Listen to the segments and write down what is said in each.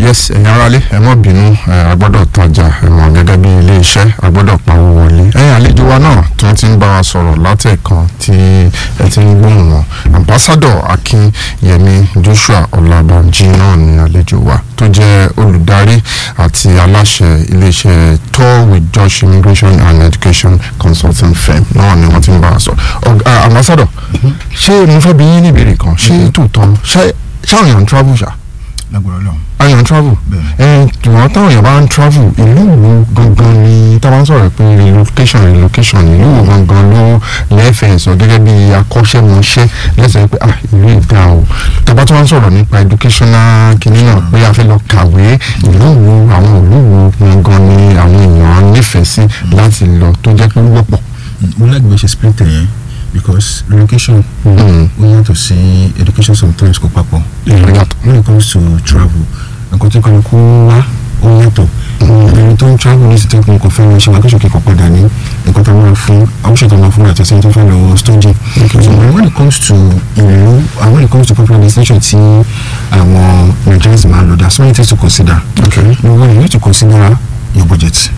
yes ẹ̀yin aráalé ẹ má bínú a gbọ́dọ̀ tajà ẹ̀mọ̀ gẹ́gẹ́ bí ilé iṣẹ́ a gbọ́dọ̀ pawó wọlé ẹ̀yin àlejò wa náà tí wọ́n ti ń bá wa sọ̀rọ̀ látẹ̀kan tí ẹ ti ń gbóhùn wọn ambassador Akínyẹmí Joshua Ọlábànjí náà ni àlejò wa tó jẹ́ olùdarí àti aláṣẹ iléeṣẹ́ Tour with Josh Immigration and Education Consulting Firm náà ni wọ́n ti ń bá wa sọ ambassador ṣé mo fẹ́ bi yín ní ìbéèrè kan ṣé tòótọ́ ṣáwọn èèyàn ń travel ṣá. lágbára Ọlọ́run. àyàn travel ṣùgbọ́n táwọn èèyàn bá ń travel ìlú wo gangan ni tá a bá ń sọ̀rọ̀ pé relocation ìlú wo gangan ló lẹ́fẹ̀ẹ́ sọ gẹ́gẹ́ bí akọ́ṣẹ́mọṣẹ́ lẹ́sẹ̀ pé ìlú ìdá o tàbá tí wọ́n ń sọ̀rọ̀ nípa educational kìíní náà pé a fẹ́ lọ kàwé ìlú wo àwọn ìlú wo gangan ni àwọn èèyàn nífẹ̀ẹ́ sí láti lọ tó jẹ́ pé wọ́pọ̀. mo lágbègbè ṣe split yẹn because relocation ó yàtọ̀ sí education sometimes kò papọ̀. when it comes to travel nǹkan tó kọ́ni kó wá ó yàtọ̀ ẹni tó ń travel ní ìsìtẹ́ kan kò fẹ́ ṣe wà kí ṣòkè kò padà ní nǹkan tó máa fún àwòṣe tó máa fún àti ẹsẹ̀ tó fẹ́ lọ study. so when it comes to ìlú and when it comes to popular destination tí àwọn Nigerians máa lọ there are so many things to consider. You need to consider your budget.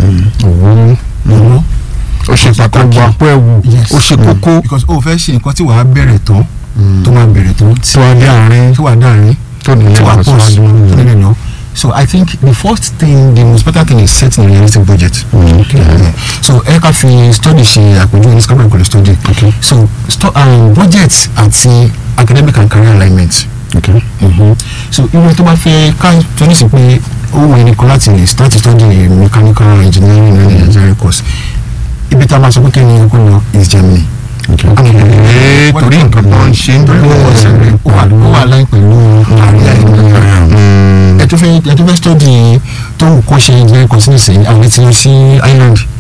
Ó ṣe pàtàkì àpò ẹ̀wù ó ṣe kókó. because o fẹ́ ṣe nǹkan tí wàá bẹ̀rẹ̀ tán tó máa bẹ̀rẹ̀ tán tí wàá dé àárín tó wàá pọ̀ so I think the first thing the most important thing is setting a realistic budget. So ẹ ká fi study ṣe àpèjúwe ní scabbard college study. So budget àti academic and career alignment. So irú tó bá fẹ́ ká tó ní sí pé ó wọ ẹni kan láti lè start study mechanical engineering and engineering course ibi tá a máa sọ pé kẹ́ni ẹ̀kọ́ lọ is Germany. torí nǹkan tó ń ṣe ń dúró ó wà láì pẹ̀lú ẹ̀ tó fẹ́ study tó ń kọ́ ṣe engineering course ní ìsẹ̀yìn àwọn ti lọ sí Ireland.